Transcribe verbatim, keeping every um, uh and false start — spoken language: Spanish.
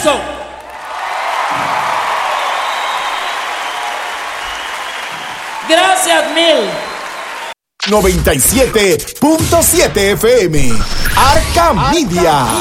aplauso. Gracias mil. noventa y siete punto siete F M. Arca Media.